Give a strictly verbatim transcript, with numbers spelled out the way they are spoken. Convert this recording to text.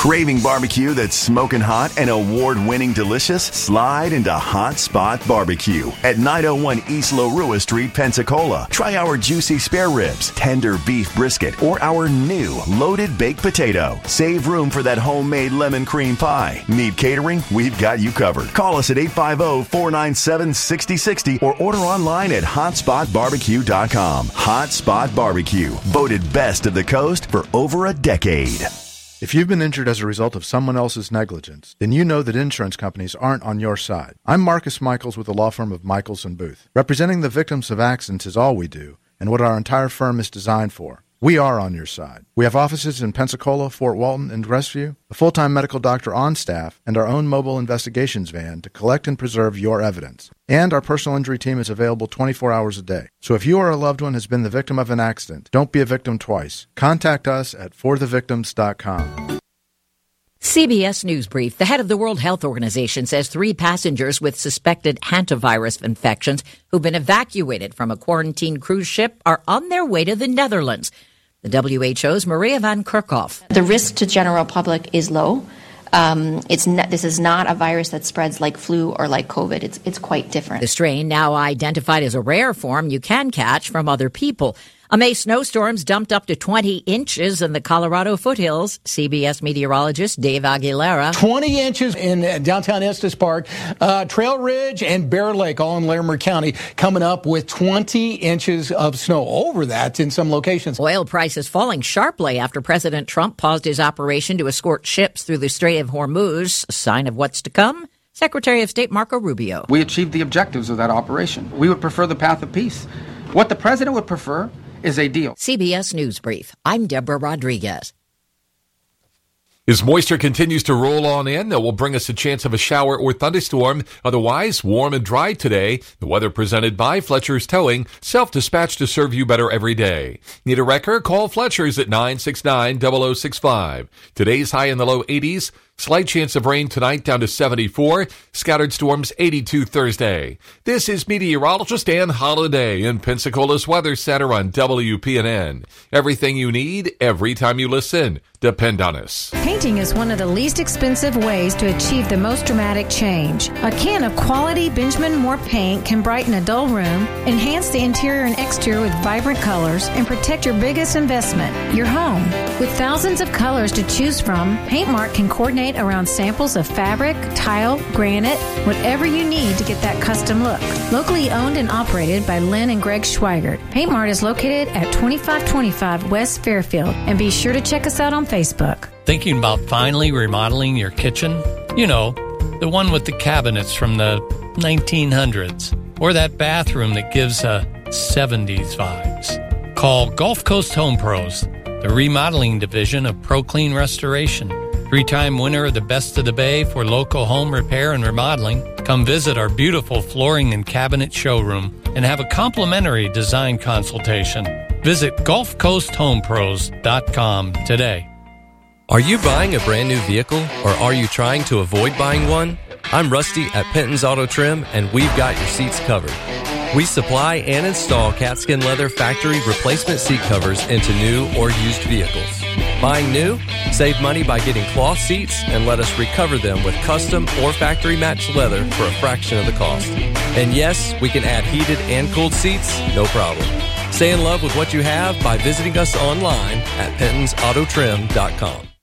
Craving barbecue that's smoking hot and award-winning delicious? Slide into Hot Spot Barbecue at nine oh one East Lorua Street, Pensacola. Try our juicy spare ribs, tender beef brisket, or our new loaded baked potato. Save room for that homemade lemon cream pie. Need catering? We've got you covered. Call us at eight five zero, four nine seven, six zero six zero or order online at hot spot barbecue dot com. Hot Spot Barbecue, voted best of the coast for over a decade. If you've been injured as a result of someone else's negligence, then you know that insurance companies aren't on your side. I'm Marcus Michaels with the law firm of Michaels and Booth. Representing the victims of accidents is all we do, and what our entire firm is designed for. We are on your side. We have offices in Pensacola, Fort Walton, and Rescue, a full-time medical doctor on staff, and our own mobile investigations van to collect and preserve your evidence. And our personal injury team is available twenty-four hours a day. So if you or a loved one has been the victim of an accident, don't be a victim twice. Contact us at for the victims dot com. C B S News Brief. The head of the World Health Organization says three passengers with suspected hantavirus infections who've been evacuated from a quarantine cruise ship are on their way to the Netherlands. The W H O's Maria van Kerkhoff. The risk to general public is low. Um, it's not, this is not a virus that spreads like flu or like COVID. It's it's quite different. The strain, now identified as a rare form, you can catch from other people. A May snowstorms dumped up to twenty inches in the Colorado foothills. C B S meteorologist Dave Aguilera. twenty inches in downtown Estes Park, uh, Trail Ridge and Bear Lake, all in Larimer County, coming up with twenty inches of snow. Over that in some locations. Oil prices falling sharply after President Trump paused his operation to escort ships through the Strait of Hormuz, a sign of what's to come. Secretary of State Marco Rubio. We achieved the objectives of that operation. We would prefer the path of peace. What the president would prefer is a deal. C B S News Brief. I'm Deborah Rodriguez. As moisture continues to roll on in, that will bring us a chance of a shower or thunderstorm. Otherwise, warm and dry today. The weather presented by Fletcher's Towing, self-dispatched to serve you better every day. Need a wrecker? Call Fletcher's at nine six nine, zero zero six five. Today's high in the low eighties. Slight chance of rain tonight down to seventy-four. Scattered storms eighty-two Thursday. This is meteorologist Ann Holiday in Pensacola's Weather Center on W P N N. Everything you need every time you listen. Depend on us. Painting is one of the least expensive ways to achieve the most dramatic change. A can of quality Benjamin Moore paint can brighten a dull room, enhance the interior and exterior with vibrant colors, and protect your biggest investment, your home. With thousands of colors to choose from, Paintmark can coordinate around samples of fabric, tile, granite, whatever you need to get that custom look. Locally owned and operated by Lynn and Greg Schweigert, Paintmart is located at twenty-five twenty-five West Fairfield, and be sure to check us out on Facebook. Thinking about finally remodeling your kitchen? You know, the one with the cabinets from the nineteen hundreds, or that bathroom that gives a seventies vibes. Call Gulf Coast Home Pros, the remodeling division of ProClean Restoration. Three-time winner of the Best of the Bay for local home repair and remodeling. Come visit our beautiful flooring and cabinet showroom and have a complimentary design consultation. Visit gulf coast home pros dot com today. Are you buying a brand new vehicle, or are you trying to avoid buying one? I'm Rusty at Penton's Auto Trim, and we've got your seats covered. We supply and install catskin leather factory replacement seat covers into new or used vehicles. Buying new? Save money by getting cloth seats and let us recover them with custom or factory matched leather for a fraction of the cost. And yes, we can add heated and cooled seats, no problem. Stay in love with what you have by visiting us online at pentons auto trim dot com.